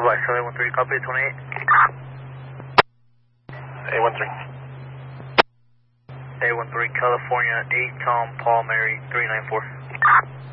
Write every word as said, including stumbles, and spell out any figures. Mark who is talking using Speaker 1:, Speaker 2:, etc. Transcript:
Speaker 1: Bye, Charlie one three, copy twenty-eight.
Speaker 2: A one three.
Speaker 1: A one three, California, eight, Tom, Paul, Mary, three nine four.